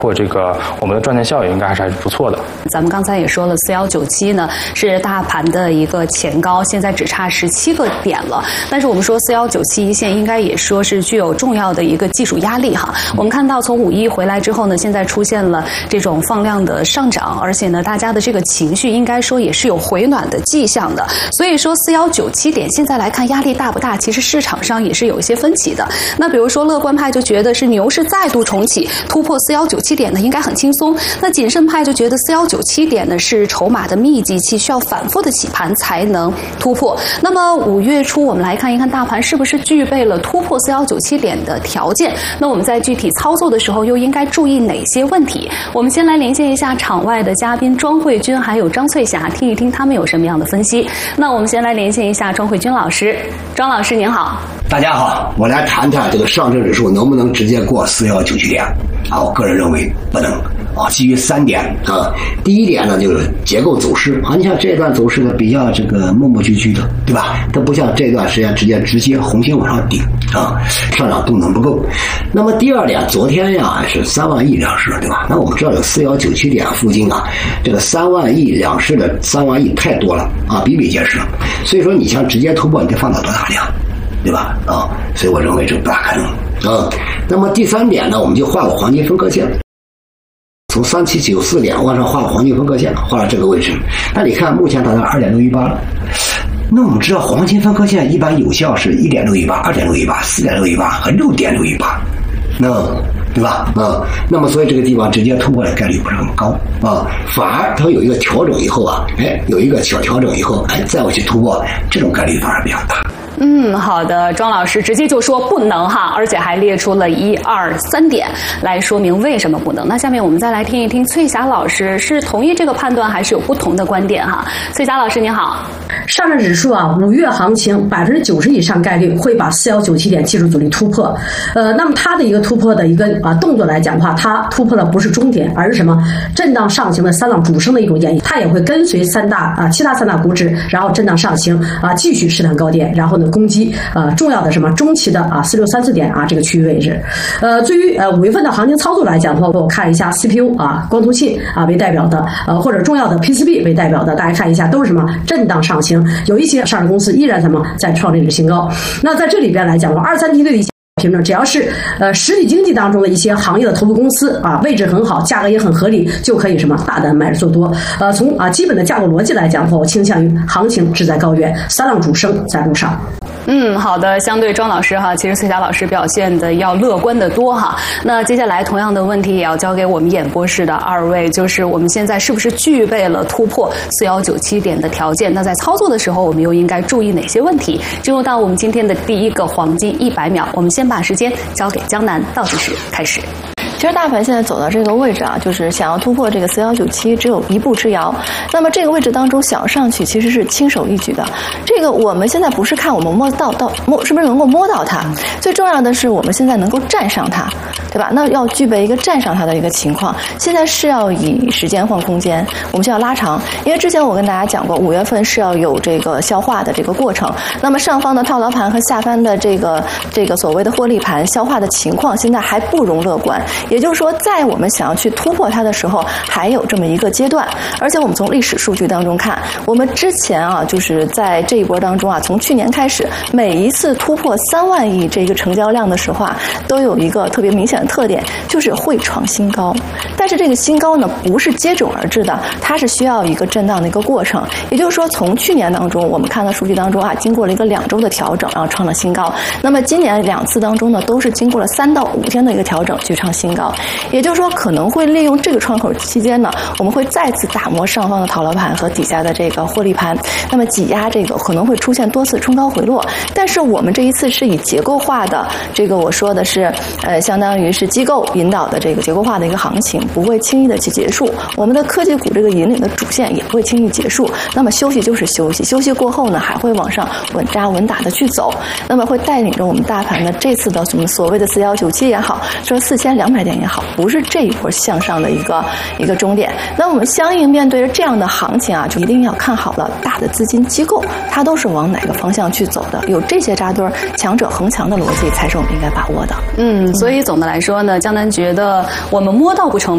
或这个我们的赚钱效应应该还是不错的。 咱们刚才也说了，4197呢是大盘的一个前高，现在只差17个点了。但是我们说4197一线应该也说是具有重要的一个技术压力哈。我们看到从5·1回来之后呢，现在出现了这种放量的上涨，而且呢，大家的这个情绪应该说也是有回暖的迹象的。所以说4197点现在来看压力大不大？其实市场上也是有一些分歧的。那比如说乐观派就觉得是牛市再度重启，突破4197点呢应该很轻松。那谨慎派就觉得4197点呢是筹码的密集期，需要反复的洗盘才能突破。那么5月初我们来看一看大盘是不是具备了突破4197点的条件？那我们在具体操作的时候又应该注意哪些问题？我们先来连线一下场外的嘉宾庄慧君还有张翠霞，听一听他们有什么样的分析。那我们先来连线一下庄慧君老师。庄老师您好。 大家好，我来谈谈这个上证指数能不能直接过4197点啊？我个人认为不能啊，基于3点啊。第一点呢，就是结构走势啊，你像这段走势呢比较这个磨磨唧唧的，对吧？它不像这段时间直接红心往上顶啊，上涨动能不够。那么第二点，昨天呀是3万亿两市，对吧？那我们知道有4197点附近啊，这个3万亿两市的3万亿太多了啊，比比皆是。所以说你想直接突破，你得放到多大量？对吧？啊，所以我认为这不大可能啊。那么第3点呢，我们就画个黄金分割线，从3794点往上画个黄金分割线，画到这个位置。那你看，目前达到2.618了。那我们知道黄金分割线一般有效是1.618、2.618、4.618和6.618，对吧？啊，那么所以这个地方直接突破的概率不是很高啊，反而它有一个调整以后啊，有一个小调整以后，再去突破，这种概率反而比较大。 好的，庄老师直接就说不能哈，而且还列出了1、2、3点来说明为什么不能。那下面我们再来听一听翠霞老师是同意这个判断，还是有不同的观点哈？翠霞老师您好。 上证指数啊，5月行情90%以上概率会把4197点技术阻力突破。那么它的一个突破的一个动作来讲的话，它突破的不是终点，而是什么？震荡上行的3浪主升的一种演绎，它也会跟随七大三大股指，然后震荡上行继续试探高点，然后呢攻击重要的什么中期的4634点这个区域位置。对于5月份的行情操作来讲的话，我看一下 CPU 光通信为代表的或者重要的 PCB 为代表的，大家看一下都是什么震荡上行，有一些上市公司依然什么在创历史新高。那在这里边来讲的话，23梯队的一些评论，只要是实体经济当中的一些行业的头部公司位置很好，价格也很合理，就可以什么大胆买入做多。从基本的架构逻辑来讲的话，我倾向于行情志在高原，3浪主升在路上。 好的，相对庄老师哈，其实翠霞老师表现的要乐观的多哈。那接下来同样的问题也要交给我们演播室的2位，就是我们现在是不是具备了突破4197点的条件？那在操作的时候，我们又应该注意哪些问题？进入到我们今天的第一个黄金100秒，我们先把时间交给江南倒计时开始。 其实大盘现在走到这个位置就是想要突破这个4197，只有一步之遥。那么这个位置当中想要上去，其实是轻手一举的。这个我们现在不是看我们是不是能够摸到它，最重要的是我们现在能够站上它，对吧？那要具备一个站上它的一个情况。现在是要以时间换空间，我们需要拉长，因为之前我跟大家讲过，5月份是要有这个消化的这个过程。那么上方的套牢盘和下方的这个所谓的获利盘消化的情况，现在还不容乐观。也就是说，在我们想要去突破它的时候，还有这么一个阶段。而且我们从历史数据当中看，我们之前就是在这一波当中从去年开始，每一次突破3万亿这个成交量的时候都有一个特别明显的特点，就是会创新高。但是这个新高呢，不是接踵而至的，它是需要一个震荡的一个过程。也就是说，从去年当中我们看到数据当中经过了一个2周的调整，然后创了新高。那么今年2次当中呢，都是经过了3到5天的一个调整去创新高。也就是说，可能会利用这个窗口期间呢，我们会再次打磨上方的套牢盘和底下的这个获利盘，那么挤压这个可能会出现多次冲高回落。但是我们这一次是以结构化的这个，我说的是相当于是机构引导的这个结构化的一个行情，不会轻易的去结束。我们的科技股这个引领的主线也不会轻易结束。那么休息就是休息，休息过后呢，还会往上稳扎稳打的去走，那么会带领着我们大盘的这次的什么所谓的4197也好，说4200点也好，不是这一波向上的一个终点。那我们相应面对着这样的行情就一定要看好了大的资金机构它都是往哪个方向去走的，有这些扎堆强者恒强的逻辑才是我们应该把握的。 所以总的来说呢，江南觉得我们摸到不成